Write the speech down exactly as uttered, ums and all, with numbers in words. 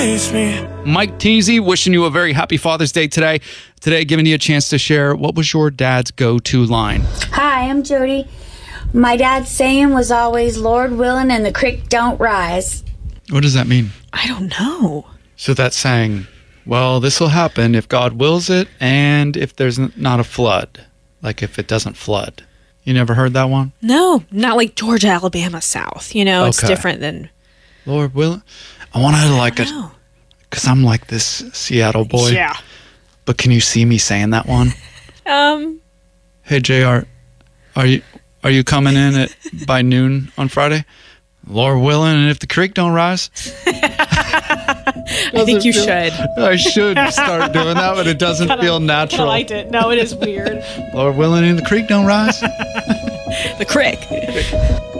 Mike Teasy wishing you a very happy Father's Day today. Today, giving you a chance to share what was your dad's go-to line. Hi, I'm Jody. My dad's saying was always, Lord willing and the creek don't rise. What does that mean? I don't know. So that's saying, well, this will happen if God wills it and if there's n- not a flood. Like if it doesn't flood. You never heard that one? No, not like Georgia, Alabama, South. You know, it's Okay. different than... Lord willing. I want to like it know. because I'm like this Seattle boy. Yeah. But can you see me saying that one? Um, Hey, J R, are you are you coming in at by noon on Friday? Lord willing, and if the creek don't rise? I think you feel- should. I should start doing that, but it doesn't feel I natural. liked it. No, it is weird. Lord willing, and the creek don't rise? The crick.